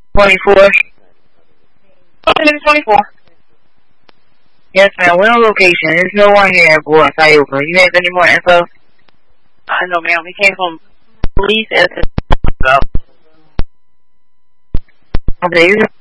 24. Okay, 24. Yes, ma'am. We're on location. There's no one here at Board Sayuka. You have any more info? No, ma'am. We came from police as Okay,